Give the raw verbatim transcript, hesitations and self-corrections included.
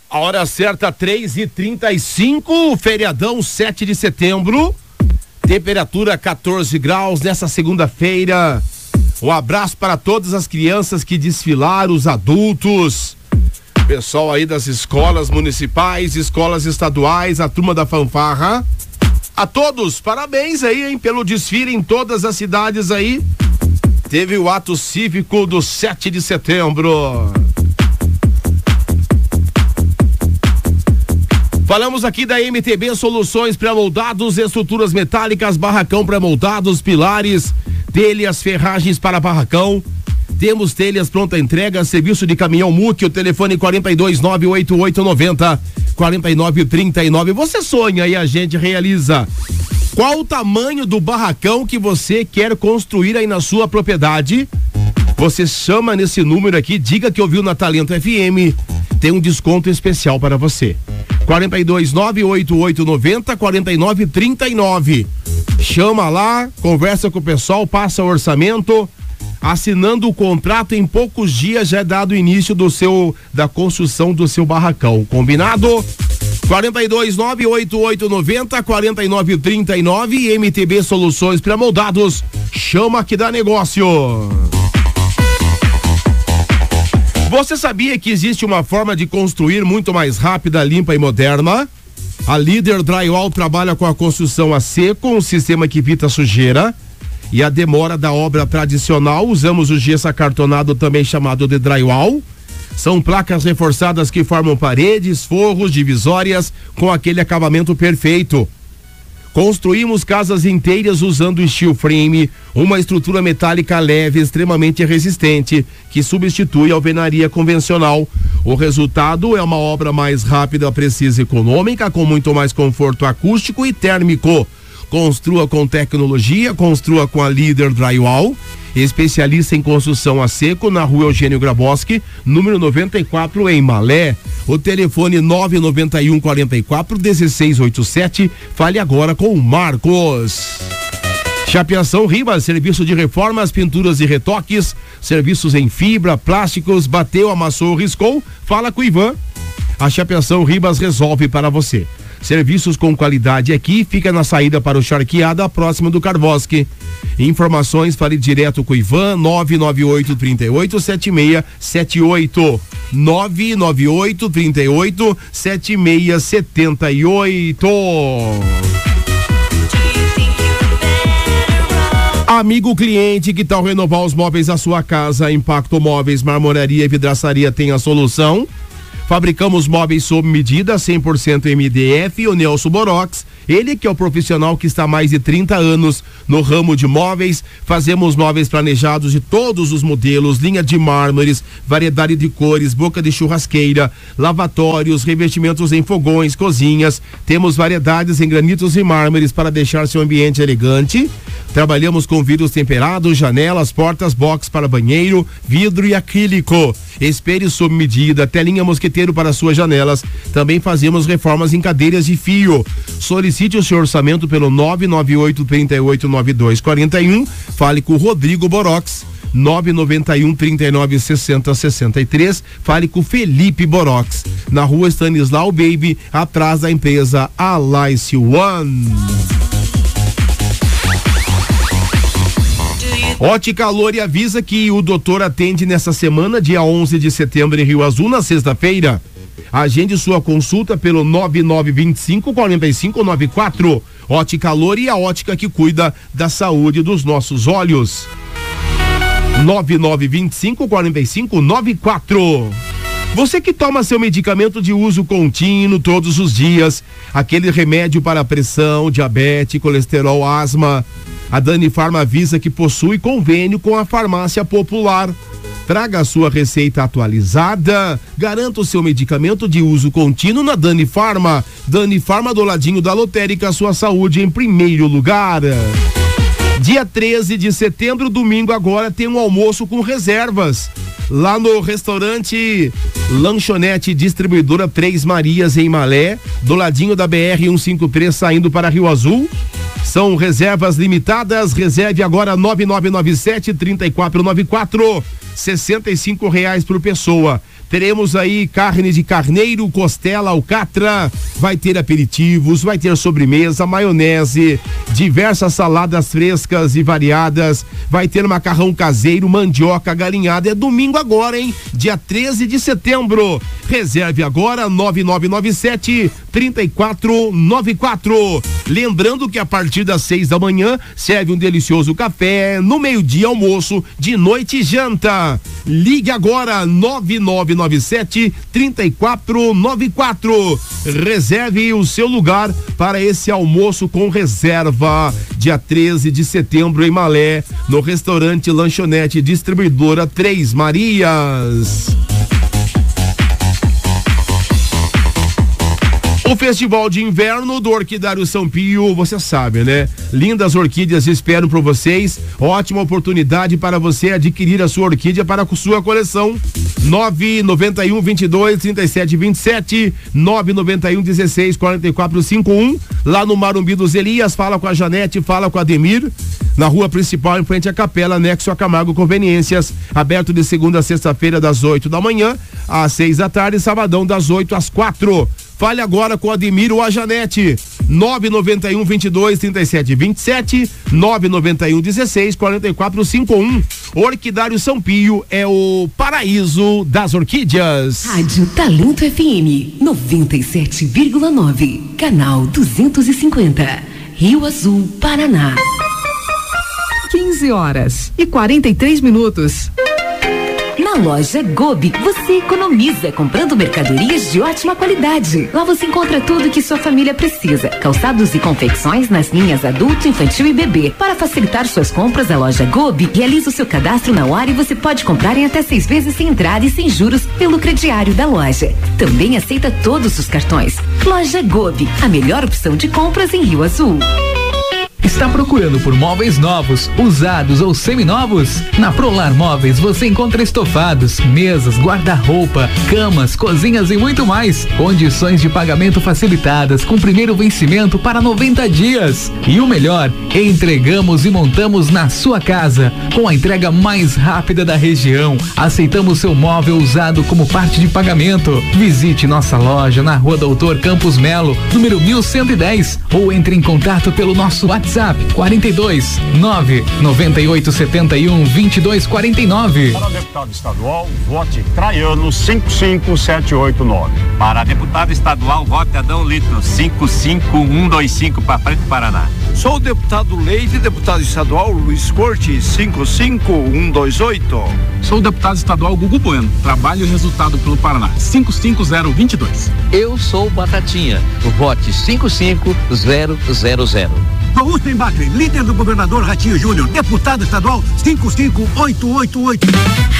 A hora certa, três e trinta e cinco, feriadão sete de setembro, temperatura quatorze graus nessa segunda-feira. Um abraço para todas as crianças que desfilaram, os adultos, pessoal aí das escolas municipais, escolas estaduais, a turma da fanfarra. A todos, parabéns aí, hein, pelo desfile em todas as cidades aí. Teve o ato cívico do sete de setembro. Falamos aqui da M T B Soluções Pré-Moldados, estruturas metálicas, barracão pré-moldados, pilares, telhas, ferragens para barracão. Temos telhas pronta entrega, serviço de caminhão M U C, o telefone quarenta e dois, nove oito oito, noventa, quarenta e nove, trinta e nove. Você sonha e a gente realiza. Qual o tamanho do barracão que você quer construir aí na sua propriedade? Você chama nesse número aqui, diga que ouviu na Talento F M, tem um desconto especial para você. quarenta e dois, nove oito oito, noventa, quarenta e nove, trinta e nove. Chama lá, conversa com o pessoal, passa o orçamento. Assinando o contrato, em poucos dias já é dado o início do seu, da construção do seu barracão. Combinado? quarenta e dois, nove oito oito, noventa, quarenta e nove, trinta e nove. M T B Soluções Pré-Moldados. Chama que dá negócio. Você sabia que existe uma forma de construir muito mais rápida, limpa e moderna? A Líder Drywall trabalha com a construção a seco, um sistema que evita sujeira e a demora da obra tradicional. Usamos o gesso acartonado, também chamado de drywall. São placas reforçadas que formam paredes, forros, divisórias com aquele acabamento perfeito. Construímos casas inteiras usando steel frame, uma estrutura metálica leve, extremamente resistente, que substitui a alvenaria convencional. O resultado é uma obra mais rápida, precisa e econômica, com muito mais conforto acústico e térmico. Construa com tecnologia, construa com a Líder Drywall, especialista em construção a seco, na rua Eugênio Grabowski, número noventa e quatro, em Malé. O telefone nove nove um, quarenta e quatro, dezesseis oitenta e sete. Fale agora com o Marcos. Chapeação Ribas, serviço de reformas, pinturas e retoques, serviços em fibra, plásticos, bateu, amassou, riscou, fala com o Ivan. A Chapeação Ribas resolve para você. Serviços com qualidade aqui, fica na saída para o Charqueada, próximo do Carvosque. Informações, fale direto com o Ivan, nove nove oito, trinta e oito, setenta e seis setenta e oito. nove nove oito, trinta e oito, setenta e seis setenta e oito. Amigo cliente, que tal renovar os móveis da sua casa? Impacto Móveis, Marmoraria e Vidraçaria tem a solução. Fabricamos móveis sob medida, cem por cento M D F, e o Nelson Borox, ele que é o profissional que está há mais de trinta anos no ramo de móveis. Fazemos móveis planejados de todos os modelos, linha de mármores, variedade de cores, boca de churrasqueira, lavatórios, revestimentos em fogões, cozinhas. Temos variedades em granitos e mármores para deixar seu ambiente elegante. Trabalhamos com vidros temperados, janelas, portas, box para banheiro, vidro e acrílico. Espelho sob medida, telinha mosqueteiro para suas janelas. Também fazemos reformas em cadeiras de fio. Solicite o seu orçamento pelo nove nove oito, trinta e oito, noventa e dois quarenta e um. Fale com o Rodrigo Borox, nove nove um, trinta e nove, sessenta, sessenta e três. Fale com o Felipe Borox, na rua Stanislau Baby, atrás da empresa Alice One. Ótica Lore avisa que o doutor atende nessa semana, dia onze de setembro, em Rio Azul, na sexta-feira. Agende sua consulta pelo nove nove dois cinco, quatro cinco nove quatro. Ótica Lore, e a ótica que cuida da saúde dos nossos olhos. nove nove dois cinco, quatro cinco nove quatro. Você que toma seu medicamento de uso contínuo todos os dias, aquele remédio para pressão, diabetes, colesterol, asma, a Dani Farma avisa que possui convênio com a Farmácia Popular. Traga a sua receita atualizada, garanta o seu medicamento de uso contínuo na Dani Farma. Dani Farma, do ladinho da lotérica, sua saúde em primeiro lugar. Dia treze de setembro, domingo agora, tem um almoço com reservas lá no restaurante Lanchonete Distribuidora Três Marias, em Malé, do ladinho da B R cento e cinquenta e três, saindo para Rio Azul. São reservas limitadas. Reserve agora nove nove nove sete, três quatro nove quatro, sessenta e cinco reais por pessoa. Teremos aí carne de carneiro, costela, alcatra, vai ter aperitivos, vai ter sobremesa, maionese, diversas saladas frescas e variadas, vai ter macarrão caseiro, mandioca, galinhada. É domingo agora, hein? Dia treze de setembro. Reserve agora nove nove nove sete, três quatro nove quatro. Lembrando que a partir das seis da manhã serve um delicioso café, no meio-dia almoço, de noite janta. Ligue agora nove nove nove sete, três quatro nove quatro. Reserve o seu lugar para esse almoço com reserva. Dia treze de setembro em Malé, no restaurante Lanchonete Distribuidora Três Marias. O Festival de Inverno do Orquidário São Pio, você sabe, né? Lindas orquídeas esperam por vocês. Ótima oportunidade para você adquirir a sua orquídea para a sua coleção. nove nove um, vinte e dois, trinta e sete, vinte e sete, nove nove um, dezesseis, quarenta e quatro, cinquenta e um. Lá no Marumbi dos Elias, fala com a Janete, fala com a Ademir. Na rua principal, em frente à capela, anexo a Camargo Conveniências. Aberto de segunda a sexta-feira, das oito da manhã às seis da tarde, sabadão das oito às quatro. Fale agora com o Ademir ou a Janete. nove nove um, vinte e dois, trinta e sete, vinte e sete, nove nove um, dezesseis, quarenta e quatro, cinquenta e um. Orquidário São Pio é o paraíso das orquídeas. Rádio Talento F M noventa e sete vírgula nove, canal duzentos e cinquenta, Rio Azul, Paraná. quinze horas e quarenta e três minutos. Na loja Gobi, você economiza comprando mercadorias de ótima qualidade. Lá você encontra tudo que sua família precisa. Calçados e confecções nas linhas adulto, infantil e bebê. Para facilitar suas compras, a loja Gobi realiza o seu cadastro na hora e você pode comprar em até seis vezes sem entrada e sem juros pelo crediário da loja. Também aceita todos os cartões. Loja Gobi, a melhor opção de compras em Rio Azul. Está procurando por móveis novos, usados ou seminovos? Na Prolar Móveis você encontra estofados, mesas, guarda-roupa, camas, cozinhas e muito mais. Condições de pagamento facilitadas com primeiro vencimento para noventa dias. E o melhor, entregamos e montamos na sua casa, com a entrega mais rápida da região. Aceitamos seu móvel usado como parte de pagamento. Visite nossa loja na Rua Doutor Campos Melo, número mil cento e dez, ou entre em contato pelo nosso WhatsApp quarenta e dois, nove nove oito sete um, vinte e dois quarenta e nove. Para deputado estadual, vote Traiano cinco cinco sete oito nove. Para deputado estadual, vote Adão Lito cinco cinco um dois cinco para frente Paraná. Sou o deputado Leite, deputado estadual Luiz Corte cinco cinco um dois oito. Sou o deputado estadual Gugu Bueno, trabalho e resultado pelo Paraná cinco cinco zero dois dois. Eu sou Batatinha, vote cinco cinco zero zero zero. Augusto Embatre, líder do governador Ratinho Júnior, deputado estadual cinco cinco oito oito oito.